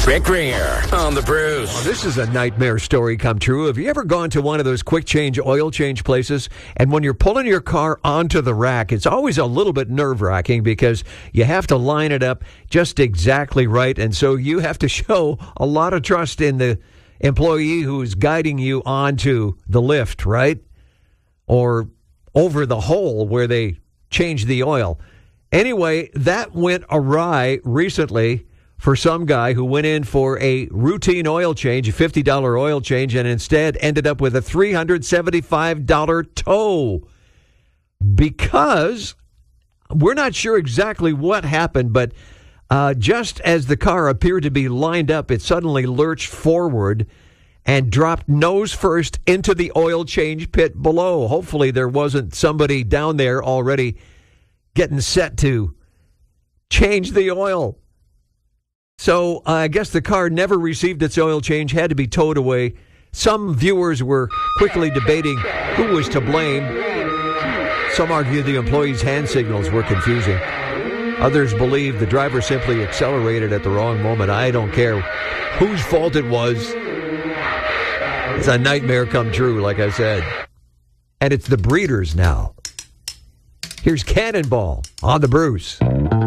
Rick Ringer on the Bruce. Well, this is a nightmare story come true. Have you ever gone to one of those quick change oil change places, and when you're pulling your car onto the rack, it's always a little bit nerve-wracking because you have to line it up just exactly right, and so you have to show a lot of trust in the employee who's guiding you onto the lift, right? Or over the hole where they change the oil. Anyway, that went awry recently for some guy who went in for a routine oil change, a $50 oil change, and instead ended up with a $375 tow. Because we're not sure exactly what happened, but just as the car appeared to be lined up, it suddenly lurched forward and dropped nose first into the oil change pit below. Hopefully there wasn't somebody down there already getting set to change the oil. So I guess the car never received its oil change, had to be towed away. Some viewers were quickly debating who was to blame. Some argue the employee's hand signals were confusing. Others believe the driver simply accelerated at the wrong moment. I don't care whose fault it was. It's a nightmare come true, like I said. And it's the Breeders now. Here's Cannonball on the Bruce.